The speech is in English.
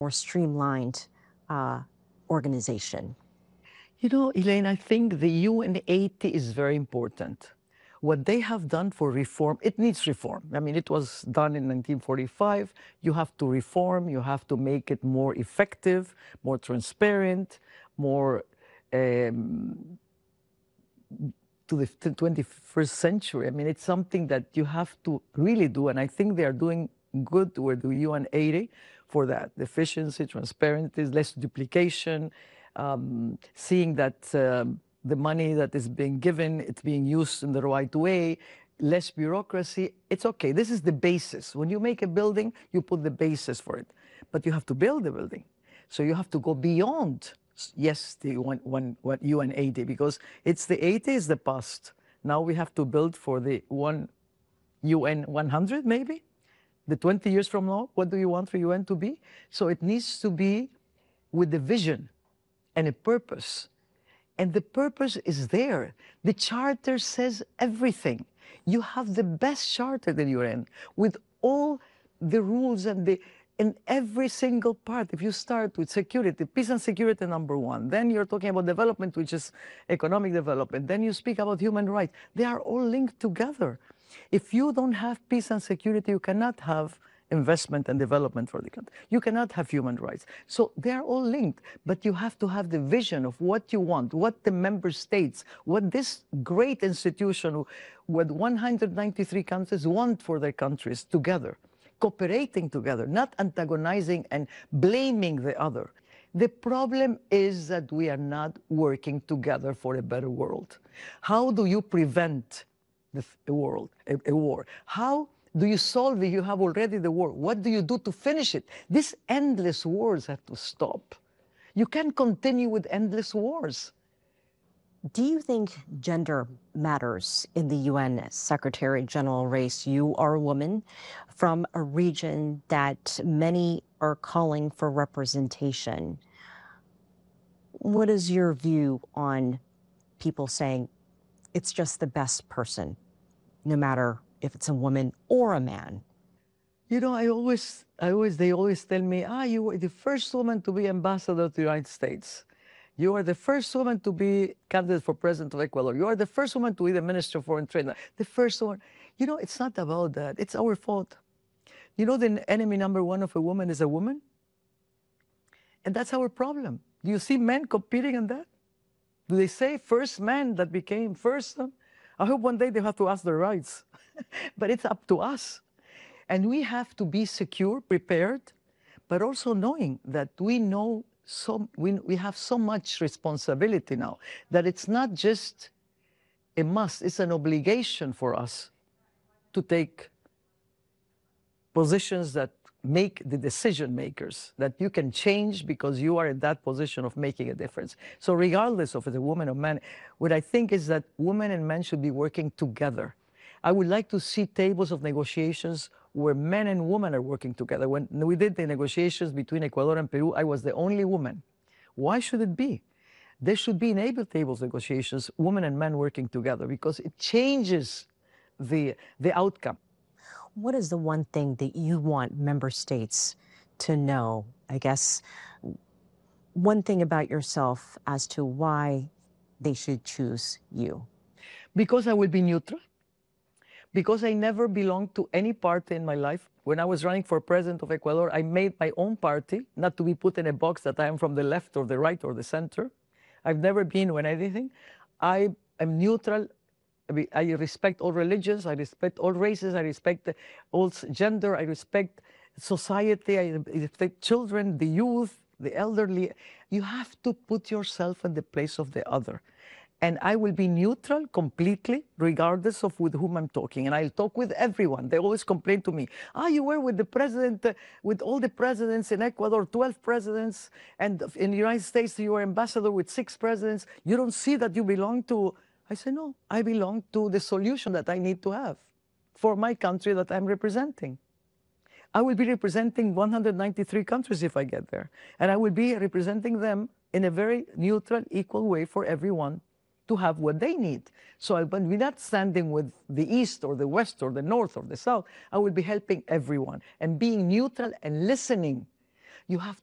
more streamlined organization? You know, Elaine, I think the UN80 is very important. What they have done for reform, it needs reform. I mean, it was done in 1945. You have to reform, you have to make it more effective, more transparent, more to the 21st century. I mean, it's something that you have to really do, and I think they are doing good with the UN80 for that. Efficiency, transparency, less duplication, seeing that the money that is being given, it's being used in the right way, less bureaucracy. It's okay. This is the basis. When you make a building, you put the basis for it. But you have to build the building. So you have to go beyond, yes, the UN80, because it's the 80 is the past. Now we have to build for the UN 100, maybe? The 20 years from now, what do you want for UN to be? So it needs to be with the vision and a purpose. And the purpose is there. The charter says everything. You have the best charter that you're in, with all the rules and in every single part. If you start with security, peace and security #1, then you're talking about development, which is economic development. Then you speak about human rights. They are all linked together. If you don't have peace and security, you cannot have investment and development for the country. You cannot have human rights. So they are all linked, but you have to have the vision of what you want, what the member states, what this great institution with 193 countries want for their countries together, cooperating together, not antagonizing and blaming the other. The problem is that we are not working together for a better world. How do you prevent a war? How do you solve it? You have already the war. What do you do to finish it? These endless wars have to stop. You can't continue with endless wars. Do you think gender matters in the UN Secretary General race? You are a woman from a region that many are calling for representation. What is your view on people saying it's just the best person, no matter if it's a woman or a man? You know, they always tell me, you were the first woman to be ambassador to the United States. You are the first woman to be candidate for president of Ecuador. You are the first woman to be the minister of foreign trade. The first one. You know, it's not about that. It's our fault. You know, the enemy #1 of a woman is a woman. And that's our problem. Do you see men competing in that? Do they say first man that became first? I hope one day they have to ask their rights. But it's up to us. And we have to be secure, prepared, but also knowing that we have so much responsibility now that it's not just a must, it's an obligation for us to take positions that make the decision makers, that you can change because you are in that position of making a difference. So regardless of it's a woman or man, what I think is that women and men should be working together. I would like to see tables of negotiations where men and women are working together. When we did the negotiations between Ecuador and Peru, I was the only woman. Why should it be? There should be enabled tables negotiations, women and men working together, because it changes the outcome. What is the one thing that you want member states to know? I guess one thing about yourself as to why they should choose you. Because I will be neutral. Because I never belonged to any party in my life. When I was running for president of Ecuador, I made my own party, not to be put in a box that I am from the left or the right or the center. I've never been with anything. I am neutral. I respect all religions. I respect all races. I respect all gender. I respect society. I respect children, the youth, the elderly. You have to put yourself in the place of the other. And I will be neutral completely, regardless of with whom I'm talking. And I'll talk with everyone. They always complain to me, you were with the president, with all the presidents in Ecuador, 12 presidents, and in the United States, you were ambassador with 6 presidents. You don't see that you belong to... I say, no, I belong to the solution that I need to have for my country that I'm representing. I will be representing 193 countries if I get there. And I will be representing them in a very neutral, equal way for everyone to have what they need. So I will be not standing with the East or the West or the North or the South. I will be helping everyone and being neutral and listening. You have